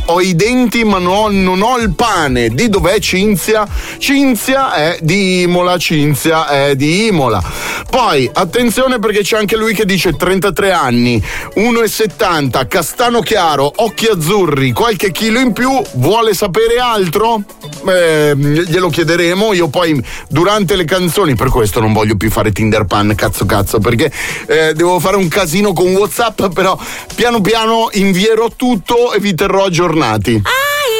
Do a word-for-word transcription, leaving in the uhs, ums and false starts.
ho i denti ma no, non ho il pane. Di dov'è Cinzia? Cinzia è di Imola, Cinzia è di Imola. Poi attenzione perché c'è anche lui che dice trentatré anni, uno virgola settanta, castano chiaro, occhi azzurri, qualche chilo in più, vuole sapere altro? Eh, glielo chiederemo. Io poi durante le canzoni, per questo non voglio più fare Tinder Pan, cazzo cazzo, perché eh, devo fare un casino con WhatsApp, però piano piano invierò tutto e vi terrò aggiornati. Ah,